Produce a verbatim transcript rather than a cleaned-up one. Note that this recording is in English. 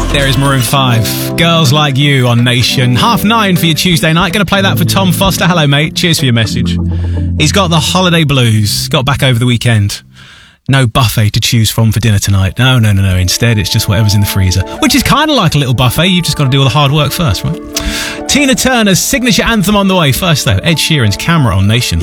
There is Maroon five. Girls Like You on Nation. Half nine for your Tuesday night. Going to play that for Tom Foster. Hello, mate. Cheers for your message. He's got the holiday blues. Got back over the weekend. No buffet to choose from for dinner tonight. No, no, no, no. Instead, it's just whatever's in the freezer. Which is kind of like a little buffet. You've just got to do all the hard work first, right? Tina Turner's signature anthem on the way. First, though, Ed Sheeran's Camera on Nation.